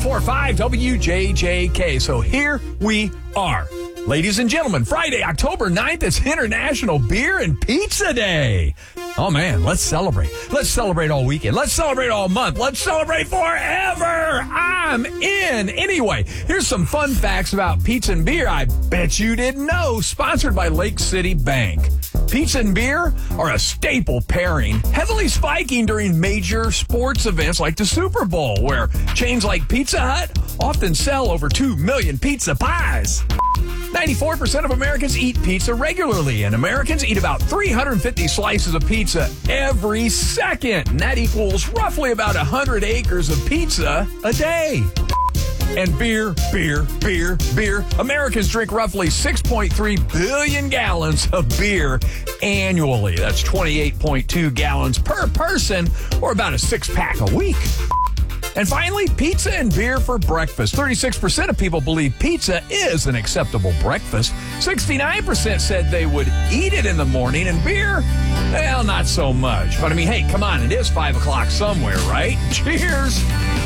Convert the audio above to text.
104.5 WJJK. So here we are. Ladies and gentlemen, Friday, October 9th, it's International Beer and Pizza Day. Oh, man, let's celebrate. Let's celebrate all weekend. Let's celebrate all month. Let's celebrate forever. I'm in. Anyway, here's some fun facts about pizza and beer I bet you didn't know. Sponsored by Lake City Bank. Pizza and beer are a staple pairing, heavily spiking during major sports events like the Super Bowl, where chains like Pizza Hut often sell over 2 million pizza pies. 94% of Americans eat pizza regularly, and Americans eat about 350 slices of pizza every second. And that equals roughly about 100 acres of pizza a day. And beer. Americans drink roughly 6.3 billion gallons of beer annually. That's 28.2 gallons per person, or about a six-pack a week. And finally, pizza and beer for breakfast. 36% of people believe pizza is an acceptable breakfast. 69% said they would eat it in the morning, and beer, well, not so much. But I mean, hey, come on, it is 5 o'clock somewhere, right? Cheers!